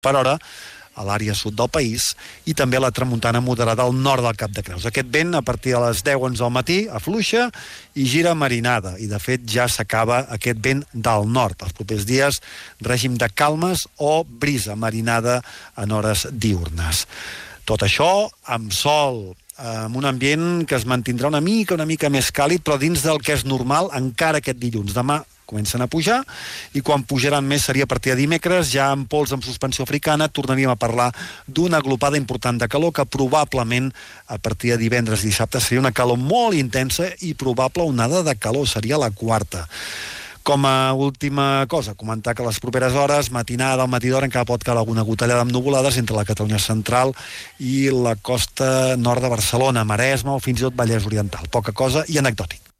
per hora a l'àrea sud del país, i també la tramuntana moderada al nord del Cap de Creus. Aquest vent, a partir de les 10-11 del matí, afluixa i gira marinada, i de fet ja s'acaba aquest vent del nord. Els propers dies, règim de calmes o brisa marinada en hores diürnes. Tot això amb sol, amb un ambient que es mantindrà una mica més càlid, però dins del que és normal encara aquest dilluns. Demà comencen a pujar, i quan pujaran més seria a partir de dimecres, ja amb pols amb suspensió africana, tornaríem a parlar d'una aglopada important de calor que probablement a partir de divendres i dissabte seria una calor molt intensa i probable onada de calor, seria la quarta. Com a última cosa, comentar que a les properes hores, matinada al matí d'hora, encara pot caure alguna gotellada amb nuvolades entre la Catalunya central i la costa nord de Barcelona, Maresme o fins i tot Vallès Oriental. Poca cosa i anecdòtic.